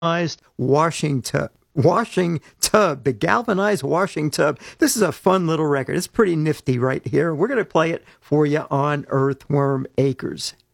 Washing tub, the galvanized washing tub. This is a fun little record. It's pretty nifty right here. We're going to play it for you on Earthworm Acres.